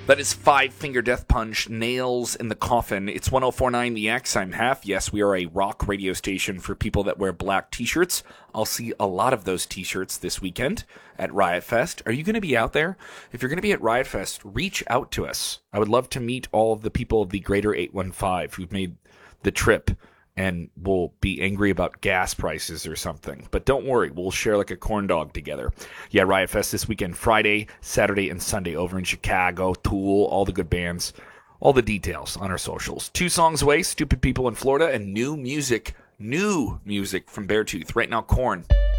That is Five Finger Death Punch, Nails in the Coffin. It's 1049 The X. I'm Half. Yes, we are a rock radio station for people that wear black t-shirts. I'll see a lot of those t-shirts this weekend at Riot Fest. Are you going to be out there? If you're going to be at Riot Fest, reach out to us. I would love to meet all of the people of the Greater 815 who've made the trip and will be angry about gas prices or something. But don't worry, we'll share like a corn dog together. Yeah, Riot Fest this weekend, Friday, Saturday, and Sunday over in Chicago. Tool, all the good bands, all the details on our socials. 2 songs away, Stupid People in Florida, and new music from Beartooth. Right now, Korn.